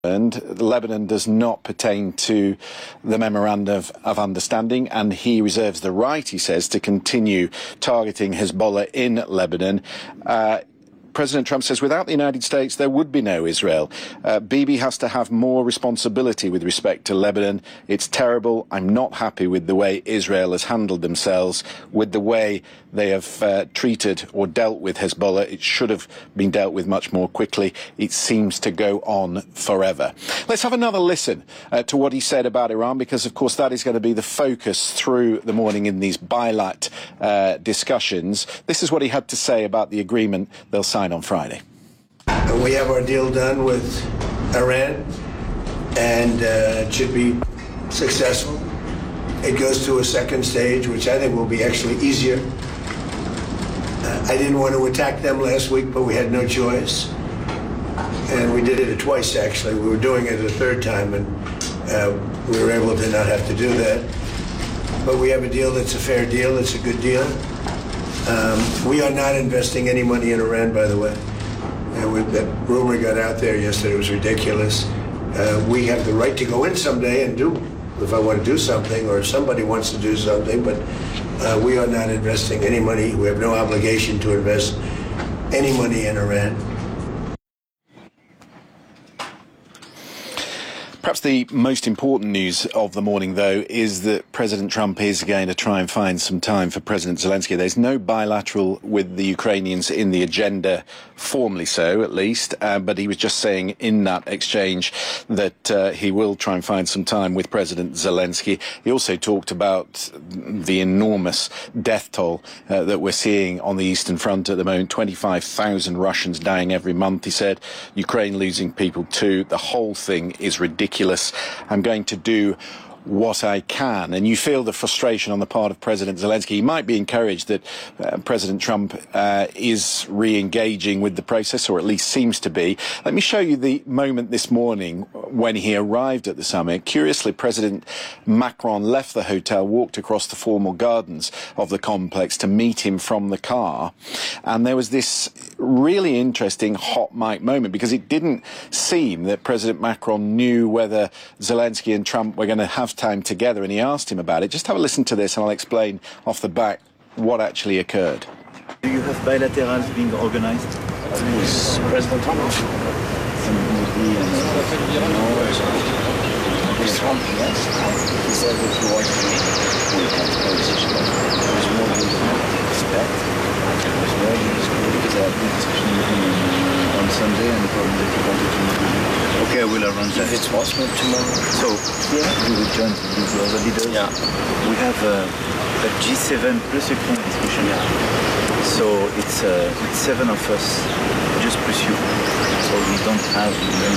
And Lebanon does not pertain to the Memorandum of Understanding, and he reserves the right, he says, to continue targeting Hezbollah in Lebanon. President Trump says without the United States there would be no Israel. Bibi has to have more responsibility with respect to Lebanon. It's terrible. I'm not happy with the way Israel has handled themselves, with the way they have treated or dealt with Hezbollah. It should have been dealt with much more quickly. It seems to go on forever. Let's have another listen to what he said about Iran, because of course that is going to be the focus through the morning in these bilat discussions. This is what he had to say about the agreement they'll sign on Friday. We have our deal done with Iran, and it should be successful. It goes to a second stage, which I think will be actually easier. I didn't want to attack them last week, but we had no choice. And we did it twice, actually. We were doing it a third time, and we were able to not have to do that. But we have a deal that's a fair deal. It's a good deal. We are not investing any money in Iran, by the way. That rumor got out there yesterday. It was ridiculous. We have the right to go in someday and do, if I want to do something, or if somebody wants to do something, but we are not investing any money. We have no obligation to invest any money in Iran. Perhaps the most important news of the morning, though, is that President Trump is going to try and find some time for President Zelensky. There's no bilateral with the Ukrainians in the agenda, formally so, at least, but he was just saying in that exchange that he will try and find some time with President Zelensky. He also talked about the enormous death toll that we're seeing on the Eastern Front at the moment. 25,000 Russians dying every month, he said. Ukraine losing people too. The whole thing is ridiculous. I'm going to do what I can. And you feel the frustration on the part of President Zelensky. He might be encouraged that President Trump is re-engaging with the process, or at least seems to be. Let me show you the moment this morning when he arrived at the summit. Curiously, President Macron left the hotel, walked across the formal gardens of the complex to meet him from the car. And there was this really interesting hot mic moment, because it didn't seem that President Macron knew whether Zelensky and Trump were going to have time together, and he asked him about it. Just have a listen to this and I'll explain off the back what actually occurred. Do you have bilaterals being organized with President Trump? Yes. He said that he wants to make a conversation. There's more respect. There's more because I had a discussion with him on Sunday, and the problem that he wanted to meet. Okay, I will arrange that. If it's possible tomorrow. So, yeah, we will join with the other leaders. Yeah. We have a G7 plus a clean discussion. Yeah. So it's 7 of us, just plus you. So we don't have